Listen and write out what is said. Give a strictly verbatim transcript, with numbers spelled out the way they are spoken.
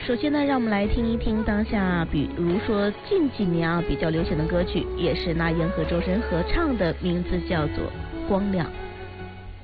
首先呢，让我们来听一听当下，比如说近几年啊比较流行的歌曲，也是那英和周深合唱的，名字叫做《光亮》。